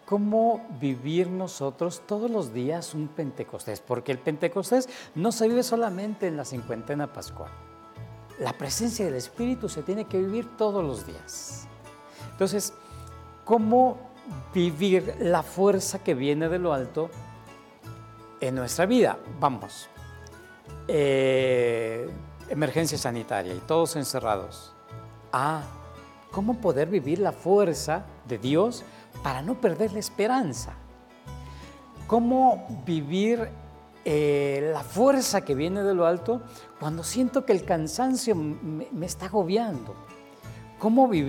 cómo vivir nosotros todos los días un Pentecostés, porque el Pentecostés no se vive solamente en la cincuentena pascual. La presencia del Espíritu se tiene que vivir todos los días. Entonces, ¿cómo vivir la fuerza que viene de lo alto en nuestra vida? Vamos, emergencia sanitaria y todos encerrados. ¿Cómo poder vivir la fuerza de Dios para no perder la esperanza? ¿Cómo vivir la fuerza que viene de lo alto cuando siento que el cansancio me está agobiando? ¿Cómo vivir